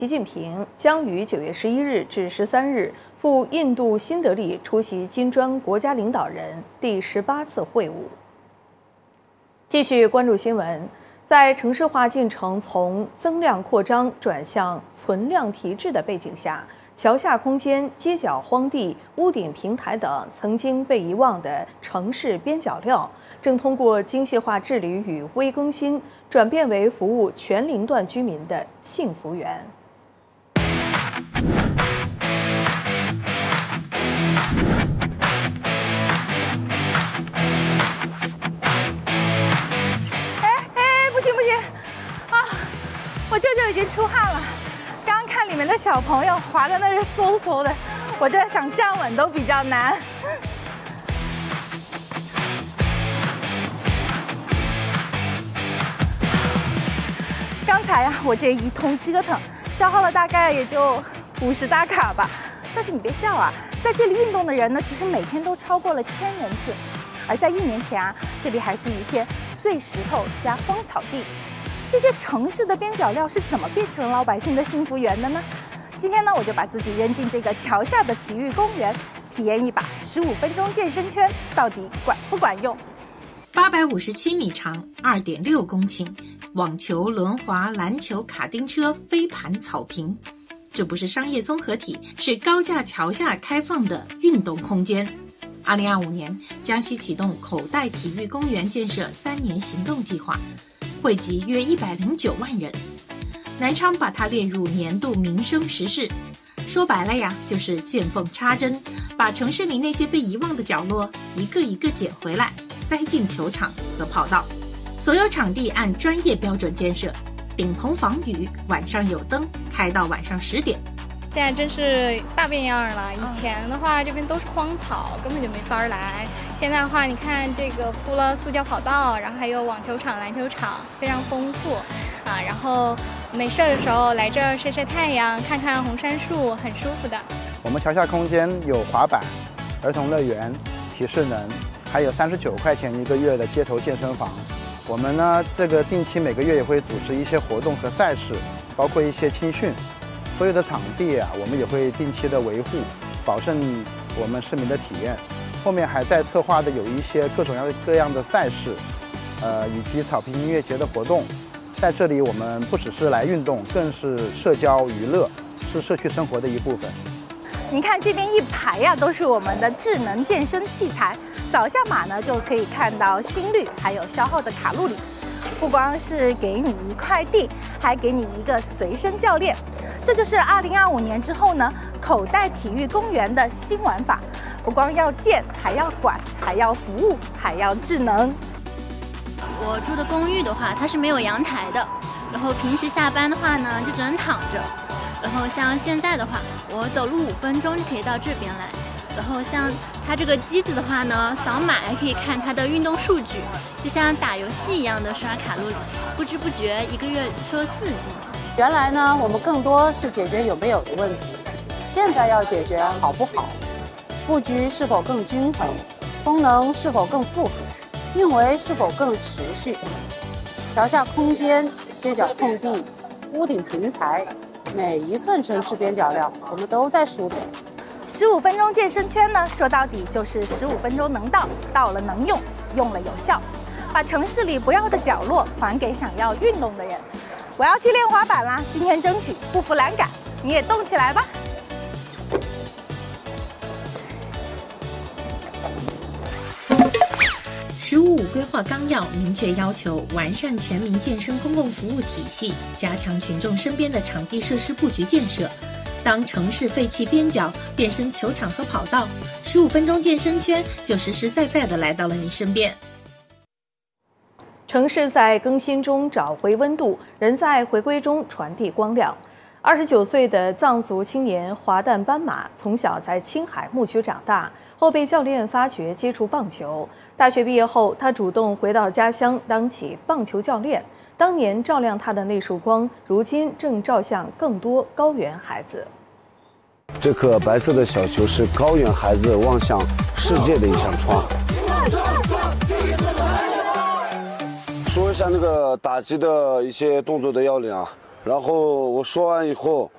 习近平将于9月11日至13日赴印度新德里出席金砖国家领导人第18次会晤。继续关注新闻，在城市化进程从增量扩张转向存量提质的背景下，桥下空间、街角荒地、屋顶平台等曾经被遗忘的城市边角料，正通过精细化治理与微更新，转变为服务全龄段居民的幸福园。 我这就已经出汗了，刚刚看里面的小朋友滑的那是嗖嗖的，我这想站稳都比较难。刚才呀，我这一通折腾，消耗了大概也就50大卡吧。但是你别笑啊，在这里运动的人呢，其实每天都超过了1000人次，而在1年前啊，这里还是一片碎石头加荒草地。这些城市的边角料是怎么变成老百姓的幸福园的呢？今天呢，我就把自己扔进这个桥下的体育公园，体验一把15分钟健身圈到底管不管用。 857米长，2.6公顷，网球、轮滑、篮球、卡丁车、飞盘、草坪，这不是商业综合体，是高架桥下开放的运动空间。2025年，江西启动口袋体育公园建设3年行动计划。惠及约109万人，南昌把它列入年度民生实事。说白了呀，就是见缝插针，把城市里那些被遗忘的角落一个一个捡回来，塞进球场和跑道。所有场地按专业标准建设，顶棚防雨，晚上有灯，开到晚上10点。 现在真是大变样了，以前的话这边都是荒草，根本就没法来。现在的话，你看这个铺了塑胶跑道，然后还有网球场、篮球场，非常丰富啊。然后没事的时候来这儿晒晒太阳，看看红杉树，很舒服的。 我们桥下空间有滑板、儿童乐园、体适能，还有39块钱1个月的街头健身房。我们呢，这个定期每个月也会组织一些活动和赛事，包括一些青训。所有的场地啊，我们也会定期的维护，保证我们市民的体验。后面还在策划的有一些各种各样的赛事，以及草坪音乐节的活动。在这里，我们不只是来运动，更是社交娱乐，是社区生活的一部分。 你看这边一排呀，都是我们的智能健身器材，扫下码呢就可以看到心率，还有消耗的卡路里。不光是给你一块地，还给你一个随身教练。这就是2025年之后呢，口袋体育公园的新玩法。不光要建，还要管，还要服务，还要智能。 我住的公寓的话，它是没有阳台的，然后平时下班的话呢，就只能躺着。然后像现在的话，我走路5分钟就可以到这边来。然后像它这个机子的话呢，扫码还可以看它的运动数据，就像打游戏一样的刷卡路里，不知不觉1个月瘦4斤。 原来呢，我们更多是解决有没有的问题，现在要解决好不好，布局是否更均衡，功能是否更复合，运维是否更持续。桥下空间、街角空地、屋顶平台，每一寸城市边角料，我们都在梳理。 15分钟健身圈呢，说到底就是15分钟能到，到了能用，用了有效，把城市里不要的角落还给想要运动的人。我要去练滑板啦，今天争取不服栏杆，你也动起来吧。 15规划纲要明确要求完善全民健身公共服务体系，加强群众身边的场地设施布局建设。当城市废弃边角变身球场和跑道，15分钟健身圈就实实在在地来到了你身边。 城市在更新中找回温度，人在回归中传递光亮。29岁的藏族青年华旦斑马从小在青海牧区长大，后被教练发掘接触棒球。大学毕业后，他主动回到家乡当起棒球教练。当年照亮他的那束光，如今正照向更多高原孩子。 这颗白色的小球是高原孩子望向世界的一扇窗。说一下那个打击的一些动作的要领啊，然后我说完以后，